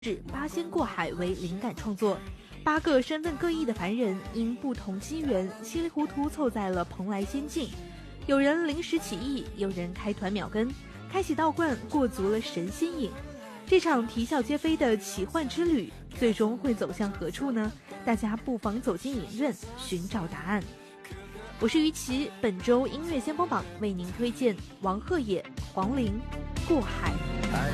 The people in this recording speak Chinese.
指八仙过海为灵感创作，8个身份各异的凡人因不同机缘，稀里糊涂凑在了蓬莱仙境。有人临时起意，有人开团秒跟，开启道观，过足了神仙瘾。这场啼笑皆非的奇幻之旅，最终会走向何处呢？大家不妨走进影院，寻找答案。我是于琦，本周音乐先锋榜为您推荐王鹤野、黄龄《过海》。